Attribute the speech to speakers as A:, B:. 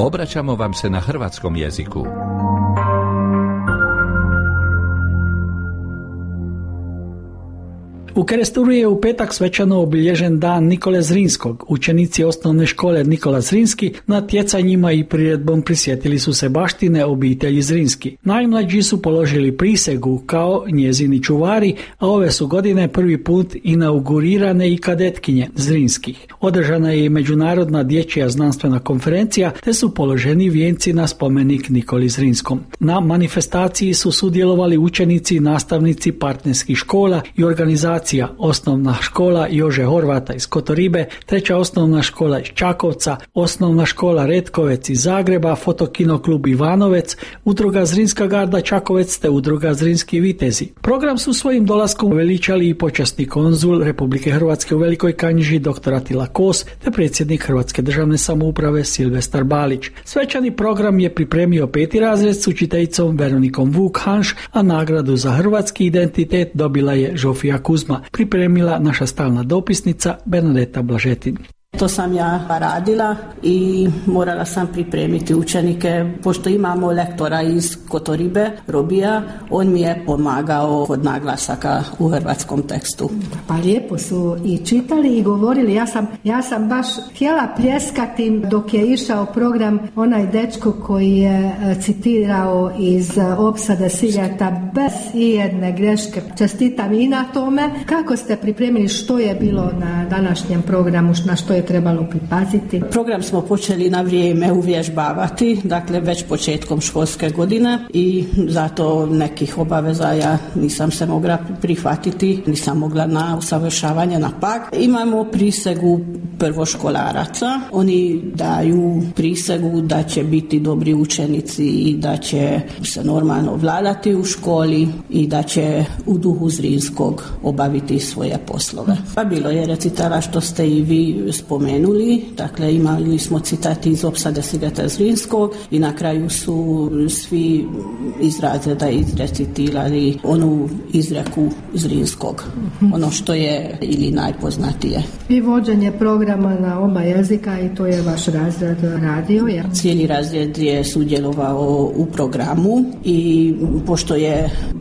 A: Obraćamo vam se na hrvatskom jeziku.
B: U Keresturu je u petak svečano obilježen dan Nikole Zrinskog. Učenici osnovne škole Nikola Zrinski natjecanjima i priredbom prisjetili su se baštine obitelji Zrinski. Najmlađi su položili prisegu kao njezini čuvari, a ove su godine prvi put inaugurirane i kadetkinje Zrinskih. Održana je i međunarodna dječja znanstvena konferencija, te su položeni vijenci na spomenik Nikoli Zrinskom. Na manifestaciji su sudjelovali učenici, nastavnici partnerskih škola i organizacija Osnovna škola Jože Horvata iz Kotoribe, Treća osnovna škola iz Čakovca, Osnovna škola Retkovec iz Zagreba, Fotokino klub Ivanovec, Udruga Zrinska garda Čakovec te Udruga Zrinski vitezi. Program su svojim dolaskom veličali i počasni konzul Republike Hrvatske u Velikoj Kanjiži dr. Atila Kos te predsjednik Hrvatske državne samouprave Silvestar Balić. Svečani program je pripremio 5. razred s učiteljicom Veronikom Vuk-Hanš, a nagradu za hrvatski identitet dobila je Žofija Kuzma, pripremila naša stalna dopisnica Bernadeta Blažetin.
C: To sam ja radila i morala sam pripremiti učenike, pošto imamo lektora iz Kotoribe, Robija, on mi je pomagao kod naglasaka u hrvatskom tekstu.
D: Pa lijepo su i čitali i govorili, ja sam baš htjela pljeskati dok je išao program onaj dečko koji je citirao iz opsade Siljata bez ijedne greške. Čestitam i na tome. Kako ste pripremili, što je bilo na današnjem programu, na što je trebalo pripaziti?
C: Program smo počeli na vrijeme uvježbavati, dakle već početkom školske godine i zato nekih obaveza ja nisam se mogla prihvatiti, nisam mogla na usavršavanje na pak. Imamo prisegu prvoškolaraca, oni daju prisegu da će biti dobri učenici i da će se normalno vladati u školi i da će u duhu Zrinskog obaviti svoje poslove. Pa bilo je recitala što ste i vi spomenuli, dakle imali smo citati iz opsade Siljata Zrinskog i na kraju su svi iz razreda izrecitirali onu izreku Zrinskog, ono što je ili najpoznatije.
D: I vođenje programa na oba jezika, i to je vaš razred radio, jer?
C: Cijeli razred je sudjelovao u programu i pošto je